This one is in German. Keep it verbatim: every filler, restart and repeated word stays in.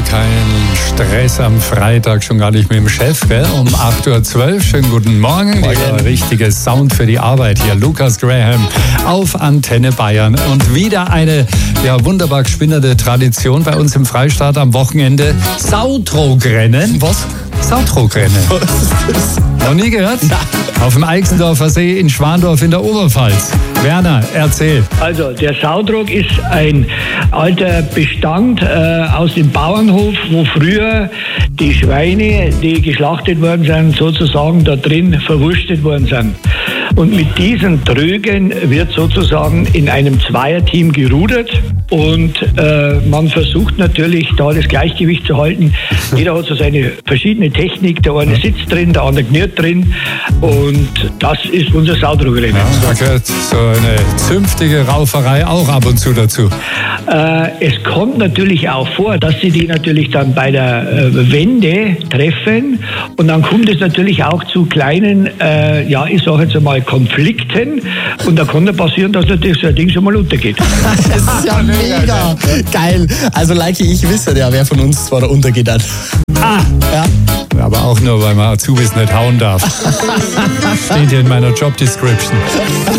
keinen Stress am Freitag, schon gar nicht mit dem Chef, gell? Um acht Uhr zwölf. Schönen guten Morgen. Der richtige Sound für die Arbeit hier. Lukas Graham auf Antenne Bayern. Und wieder eine ja, wunderbar gespinnerte Tradition bei uns im Freistaat am Wochenende. Sautrogrennen. Was? Sautrogrennen. Was ist das? Noch nie gehört? Na. Auf dem Eichsendorfer See in Schwandorf in der Oberpfalz. Werner, erzähl. Also der Sautrog ist ein alter Bestand äh, aus dem Bauernhof, wo früher die Schweine, die geschlachtet worden sind, sozusagen da drin verwurstet worden sind. Und mit diesen Trögen wird sozusagen in einem Zweierteam gerudert und äh, man versucht natürlich da das Gleichgewicht zu halten. Jeder hat so seine verschiedene Technik, der eine sitzt drin, der andere kniert drin und das ist unser Sautrogrennen. Ja, da gehört so eine zünftige Rauferei auch ab und zu dazu. Äh, es kommt natürlich auch vor, dass sie die natürlich dann bei der äh, Wende treffen und dann kommt es natürlich auch zu kleinen, äh, ja ich sage jetzt einmal Konflikten und da kann dann passieren, dass natürlich so ein Ding schon mal untergeht. Das ist ja mega geil. Also Leiki, ich wisse ja, wer von uns zwar da untergeht hat. Ah! Ja. Aber auch nur, weil man Azubis nicht hauen darf. Steht hier in meiner Job Description.